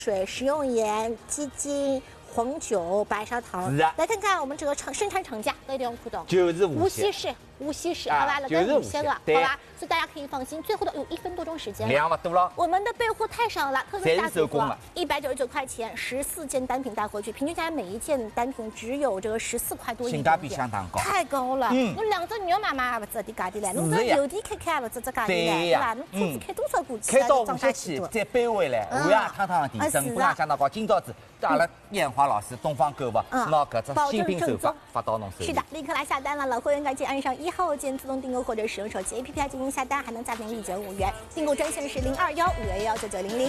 水、食用盐、鸡精、黄酒、白砂糖。 是啊。 来看看我们这个生产厂家，一定要看到， 就是无稀释，无稀释，好吧？那个无锡的，好吧？所以大家可以放心。最后的有1分多钟时间了， 量不多了。 我们的备货太少了，特别是大主播 ，199 块钱，14件单品带回去，平均下来每一件单品只有这个14块多一点点， 性价比相当高， 太高了。侬2只肉妈妈也不值这价钿嘞，侬这油田开开也不值这价钿嘞，对吧？侬车子开多少过去？ 开到无锡去，再背回来，下夜趟趟提升，不然相当高。今朝子阿拉燕华老师东方购物，拿搿只新品手法发到侬手里。 是的，立刻来下单了，老会员赶紧按上1号键自动订购或者使用手机 APP 进行下单，还能再领礼折5元。订购专线是021-511-9900。